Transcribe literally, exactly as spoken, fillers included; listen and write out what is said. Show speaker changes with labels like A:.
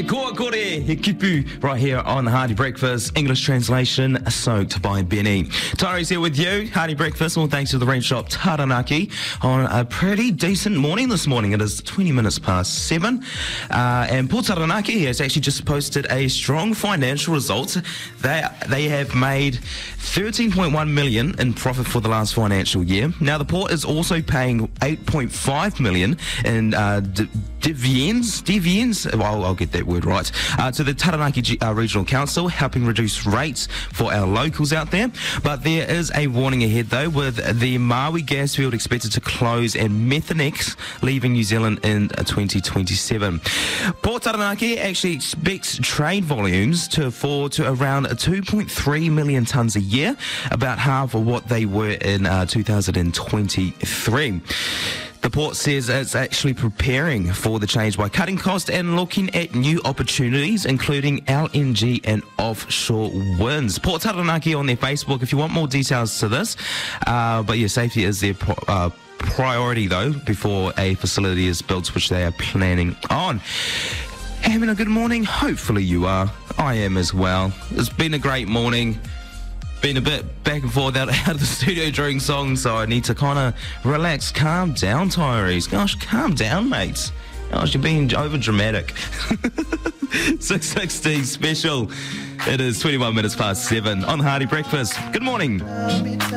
A: He koa kore, he kipu, right here on the Hearty Breakfast, English translation, soaked by Benny. Tyrese here with you, Hearty Breakfast, all thanks to the rain shop Taranaki on a pretty decent morning this morning. It is twenty minutes past seven, uh, and Port Taranaki has actually just posted a strong financial result. They, they have made thirteen point one million in profit for the last financial year. Now, the port is also paying eight point five million in uh, d- dividends, dividends, well, I'll get that word right, uh, to the Taranaki G- uh, Regional Council, helping reduce rates for our locals out there. But there is a warning ahead, though, with the Maui gas field expected to close and Methanex leaving New Zealand in twenty twenty-seven. Port Taranaki actually expects trade volumes to fall to around two point three million tonnes a year, about half of what they were in uh, two thousand twenty-three. The port says it's actually preparing for the change by cutting costs and looking at new opportunities, including L N G and offshore winds. Port Taranaki on their Facebook if you want more details to this. Uh, but yeah, safety is their pro- uh, priority, though, before a facility is built, which they are planning on. Having a good morning? Hopefully you are. I am as well. It's been a great morning. Been a bit back and forth out, out of the studio during songs, so I need to kind of relax, calm down, Tyrese. Gosh, calm down, mates. Gosh, you're being over dramatic. six sixty special. It is twenty-one minutes past seven on the Hearty Breakfast. Good morning.